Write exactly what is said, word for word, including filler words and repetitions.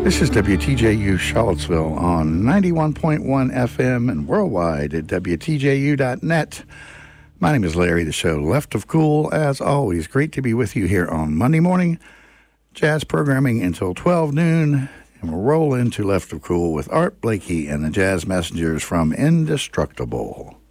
This is W T J U Charlottesville on ninety-one point one F M and worldwide at W T J U dot net. My name is Larry, the show Left of Cool. As always, great to be with you here on Monday morning. Jazz programming until twelve noon, and we'll roll into Left of Cool with Art Blakey and the Jazz Messengers from Indestructible.